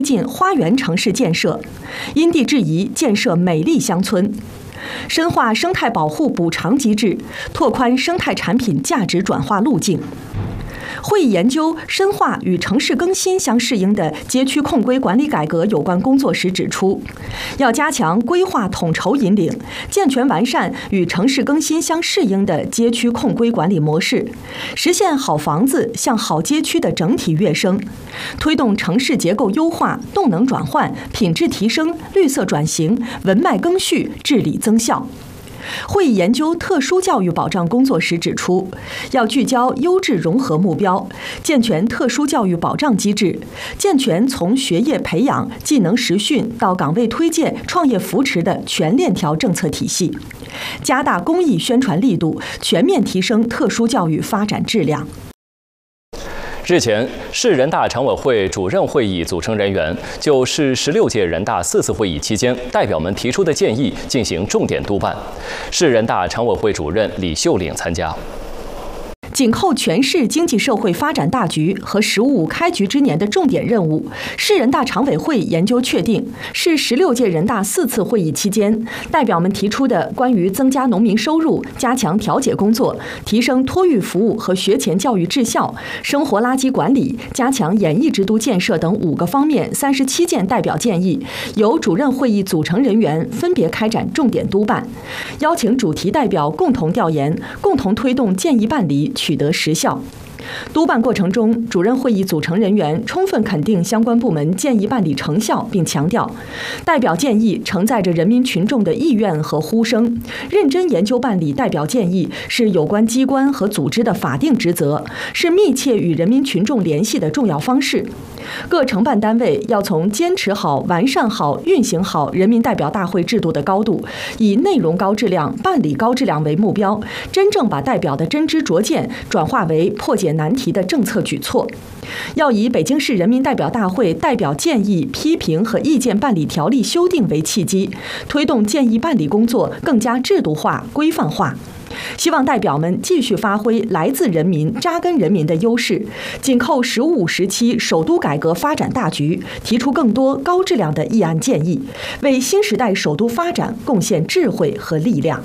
进花园城市建设，因地制宜建设美丽乡村，深化生态保护补偿机制，拓宽生态产品价值转化路径。会议研究深化与城市更新相适应的街区控规管理改革有关工作时指出，要加强规划统筹引领，健全完善与城市更新相适应的街区控规管理模式，实现好房子向好街区的整体跃升，推动城市结构优化、动能转换、品质提升、绿色转型、文脉更续、治理增效。会议研究特殊教育保障工作时指出，要聚焦优质融合目标，健全特殊教育保障机制，健全从学业培养、技能实训到岗位推荐、创业扶持的全链条政策体系，加大公益宣传力度，全面提升特殊教育发展质量。 日前，市人大常委会主任会议组成人员就市16届人大4次会议期间代表们提出的建议进行重点督办，市人大常委会主任李秀岭参加。 紧扣全市经济社会发展大局和“十五五”开局之年的重点任务，市人大常委会研究确定，市16届人大4次会议期间，代表们提出的关于增加农民收入、加强调解工作、提升托育服务和学前教育质效、生活垃圾管理、加强演艺之都建设等5个方面37件代表建议，由主任会议组成人员分别开展重点督办，邀请主题代表共同调研，共同推动建议办理取得实效。督办过程中，主任会议组成人员充分肯定相关部门建议办理成效，并强调，代表建议承载着人民群众的意愿和呼声，认真研究办理代表建议是有关机关和组织的法定职责，是密切与人民群众联系的重要方式。各承办单位要从坚持好、完善好、运行好人民代表大会制度的高度，以内容高质量、办理高质量为目标，真正把代表的真知灼见转化为破解难题的政策举措。要以北京市人民代表大会代表建议、批评和意见办理条例修订为契机，推动建议办理工作更加制度化、规范化。希望代表们继续发挥来自人民、扎根人民的优势，紧扣“十五五”时期首都改革发展大局，提出更多高质量的议案建议，为新时代首都发展贡献智慧和力量。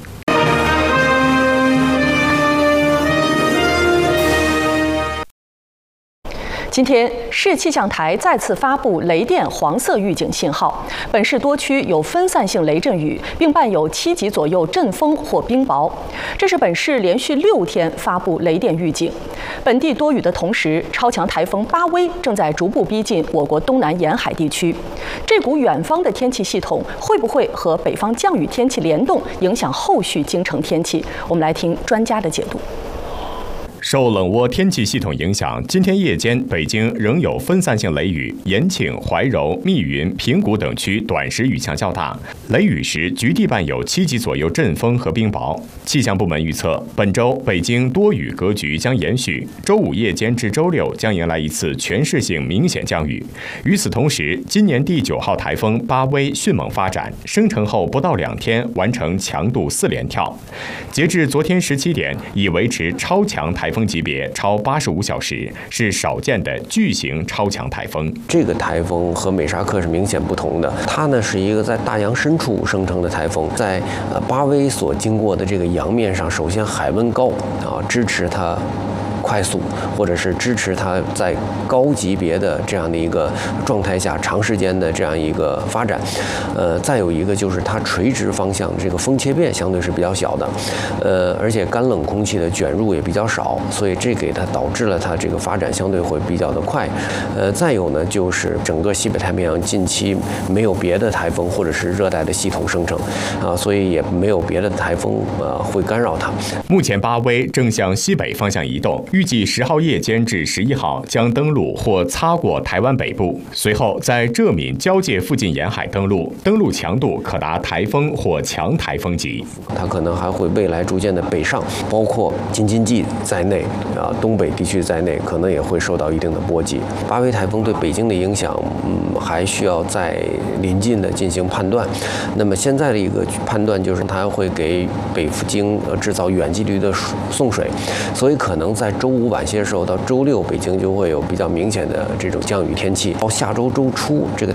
今天，市气象台再次发布雷电黄色预警信号，本市多区有分散性雷阵雨，并伴有7级左右阵风或冰雹。这是本市连续6天发布雷电预警。本地多雨的同时，超强台风巴威正在逐步逼近我国东南沿海地区。这股远方的天气系统会不会和北方降雨天气联动，影响后续京城天气？我们来听专家的解读。 受冷涡天气系统影响，今天夜间北京仍有分散性雷雨，延庆、怀柔、密云、平谷等区短时雨强较大，雷雨时局地伴有7级左右阵风和冰雹。气象部门预测，本周北京多雨格局将延续，周5夜间至周6将迎来一次全市性明显降雨。与此同时，今年第9号台风巴威迅猛发展，生成后不到2天完成强度4连跳，截至昨天17点，已维持超强台风级别超85小时，是少见的巨型超强台风。 这个台风和美沙克是明显不同的，它呢是一个在大洋深处生成的台风，在巴威所经过的这个洋面上，首先海温高支持它快速，或者是支持它在高级别的这样的一个状态下长时间的这样一个发展。再有一个就是它垂直方向这个风切变相对是比较小的，而且干冷空气的卷入也比较少，所以这给它导致了它这个发展相对会比较的快。再有呢就是整个西北太平洋近期没有别的台风或者是热带的系统生成所以也没有别的台风会干扰它。 目前巴威正向西北方向移动，预计10号夜间至11号将登陆或擦过台湾北部，随后在浙闽交界附近沿海登陆，登陆强度可达台风或强台风级。 它可能还会未来逐渐的北上，包括京津冀在内东北地区在内，可能也会受到一定的波及。巴威台风对北京的影响， 们还需要再临近的进行判断。那么现在的一个判断就是，它会给北京制造远距离的送水，所以可能在周五晚些时候到周六，北京就会有比较明显的这种降雨天气。到下周周初，这个